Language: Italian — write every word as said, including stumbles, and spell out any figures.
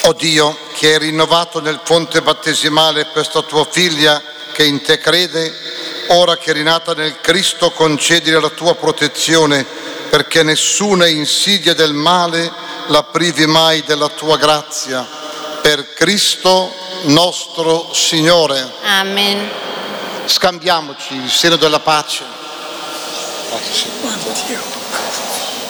O Dio, che hai rinnovato nel fonte battesimale questa tua figlia che in te crede, ora che è rinata nel Cristo concedile la tua protezione, perché nessuna insidia del male la privi mai della tua grazia. Per Cristo nostro Signore. Amen. Scambiamoci il segno della pace. Pace, Signore.